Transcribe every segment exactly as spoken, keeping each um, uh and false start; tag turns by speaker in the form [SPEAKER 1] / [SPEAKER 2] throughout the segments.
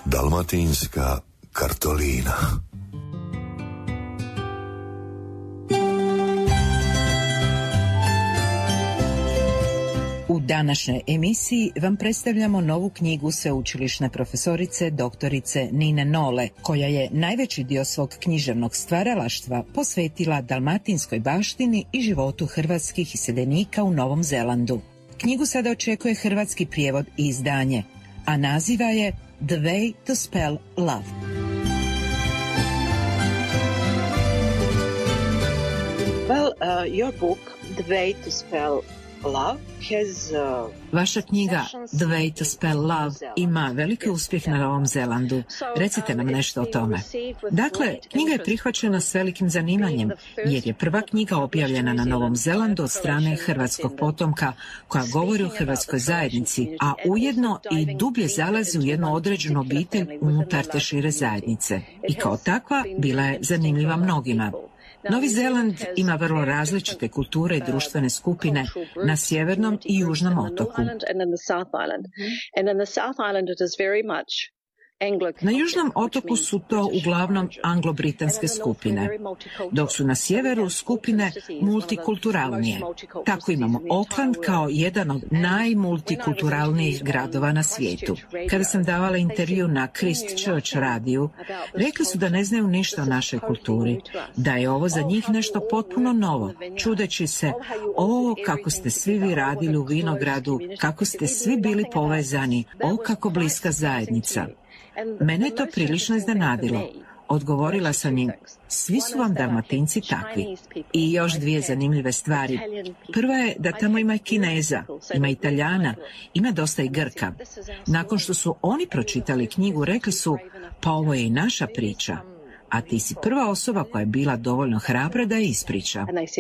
[SPEAKER 1] Dalmatinska kartolina.
[SPEAKER 2] U današnjoj emisiji vam predstavljamo novu knjigu sveučilišne profesorice doktorice Nine Nole, koja je najveći dio svog književnog stvaralaštva posvetila dalmatinskoj baštini i životu hrvatskih iseljenika u Novom Zelandu. Knjigu sada očekuje hrvatski prijevod i izdanje, a naziva je The Way to Spell Love.
[SPEAKER 3] Well, uh, your book, The Way to Spell Love, has, uh,
[SPEAKER 2] Vaša knjiga The Way to Spell Love ima veliki uspjeh na Novom Zelandu. Recite nam nešto o tome. Dakle, knjiga je prihvaćena s velikim zanimanjem, jer je prva knjiga objavljena na Novom Zelandu od strane hrvatskog potomka koja govori o hrvatskoj zajednici, a ujedno i dublje zalazi u jednu određenu obitelj unutar te šire zajednice. I kao takva bila je zanimljiva mnogima. Novi Zeland ima vrlo različite kulture i društvene skupine na sjevernom i južnom otoku. Na južnom otoku su to uglavnom anglo-britanske skupine, dok su na sjeveru skupine multikulturalnije. Tako imamo Auckland kao jedan od najmultikulturalnijih gradova na svijetu. Kada sam davala intervju na Christchurch radiju, rekli su da ne znaju ništa o našoj kulturi, da je ovo za njih nešto potpuno novo, čudeći se, o, kako ste svi vi radili u vinogradu, kako ste svi bili povezani, o, kako bliska zajednica. Mene je to prilično iznenadilo. Odgovorila sam im, svi su vam Dalmatinci takvi. I još dvije zanimljive stvari. Prva je da tamo ima i Kineza, ima Italijana, ima dosta i Grka. Nakon što su oni pročitali knjigu, rekli su, pa ovo je i naša priča. A ti si prva osoba koja je bila dovoljno hrabra da je ispriča.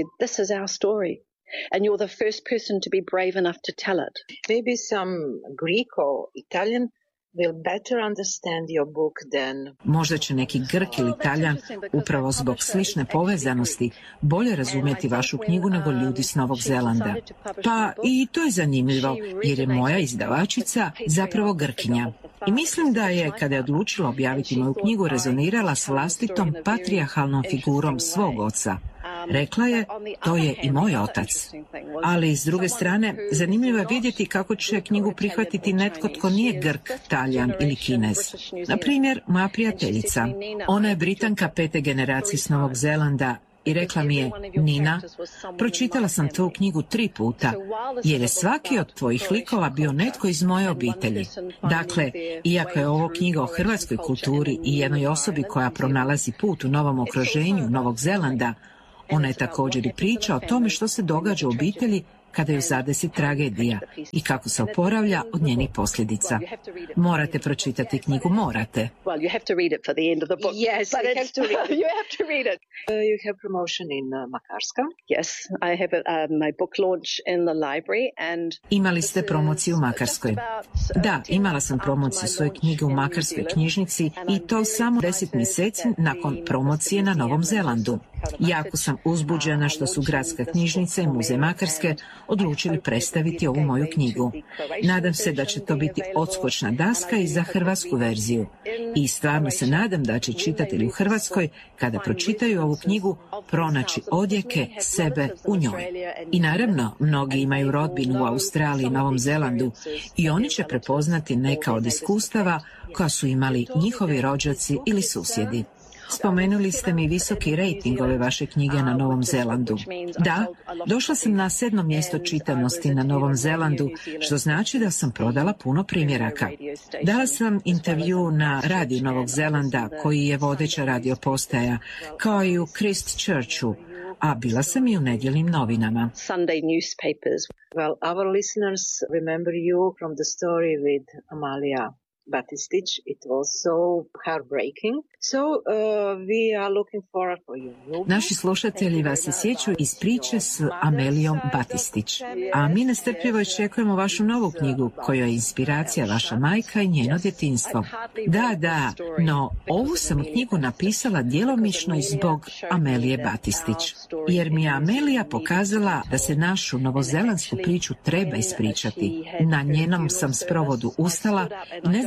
[SPEAKER 3] And you're the first person to be brave enough to tell it. Maybe some Greek or Italian will better understand your book than...
[SPEAKER 2] Možda će neki Grk ili Talijan upravo zbog slične povezanosti bolje razumjeti vašu knjigu nego ljudi s Novog Zelanda. Pa i to je zanimljivo, jer je moja izdavačica zapravo Grkinja. I mislim da je, kada je odlučila objaviti moju knjigu, rezonirala s vlastitom patrijarhalnom figurom svog oca. Rekla je, to je i moj otac. Ali, s druge strane, zanimljivo je vidjeti kako će knjigu prihvatiti netko tko nije Grk, Talijan ili Kinez. Na primjer, moja prijateljica. Ona je Britanka pete generacije s Novog Zelanda i rekla mi je, Nina, pročitala sam tvoju knjigu tri puta, jer je svaki od tvojih likova bio netko iz moje obitelji. Dakle, iako je ovo knjiga o hrvatskoj kulturi i jednoj osobi koja pronalazi put u novom okruženju Novog Zelanda, ona je također i priča o tome što se događa u obitelji kada ju zadesi tragedija i kako se oporavlja od njenih posljedica. Morate pročitati knjigu, morate.
[SPEAKER 3] Well, you have to read it for the end of the book. Yes, but you have to read it. You have to read it. Uh, you have promotion in uh, Makarska. Yes, I have a, uh, my book launch in the library and...
[SPEAKER 2] Imali ste promociju u Makarskoj. Da, imala sam promociju svoje knjige u Makarskoj knjižnici i to samo deset mjeseci nakon promocije na Novom Zelandu. Jako sam uzbuđena što su Gradska knjižnica i Muzej Makarske odlučili predstaviti ovu moju knjigu. Nadam se da će to biti odskočna daska i za hrvatsku verziju. I stvarno se nadam da će čitatelji u Hrvatskoj, kada pročitaju ovu knjigu, pronaći odjeke sebe u njoj. I naravno, mnogi imaju rodbinu u Australiji i Novom Zelandu i oni će prepoznati neka od iskustava koja su imali njihovi rođaci ili susjedi. Spomenuli ste mi visoki rejting ove vaše knjige na Novom Zelandu. Da, došla sam na sedmo mjesto čitanosti na Novom Zelandu, što znači da sam prodala puno primjeraka. Dala sam intervju na radiju Novog Zelanda, koji je vodeća radio postaja, kao i u Christchurchu, a bila sam i u nedjeljnim novinama.
[SPEAKER 3] Sunday newspapers. Well, our listeners remember you from the story with Amalia Batistić. It was so heartbreaking. So uh, we are looking forward for you.
[SPEAKER 2] Naši slušatelji vas se sjećaju iz priče s Amelijom Batistić. A mi nestrpljivo očekujemo vašu novu knjigu, kojoj je inspiracija vaša majka i njeno djetinjstvo. Da, da, no ovu sam knjigu napisala djelomično i zbog Amelije Batistić. Jer mi je Amelija pokazala da se našu novozelandsku priču treba ispričati. Na njenom sam sprovodu ustala i ne znam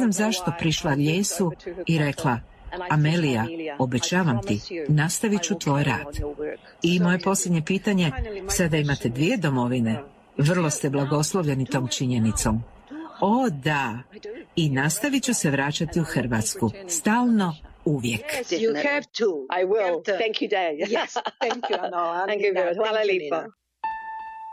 [SPEAKER 2] znam zašto prišla Ljesu i rekla: Amelija, obećavam ti, nastavit ću tvoj rad. I moje posljednje pitanje, sada imate dvije domovine. Vrlo ste blagoslovljeni tom činjenicom. O da, i nastavit ću se vraćati u Hrvatsku, stalno, uvijek.
[SPEAKER 3] Yes, you have to.
[SPEAKER 1] I will.
[SPEAKER 3] Have to.
[SPEAKER 1] Thank you, Dad.
[SPEAKER 3] Yes, thank you, Ano.
[SPEAKER 1] Thank you very much. Hvala lijepa.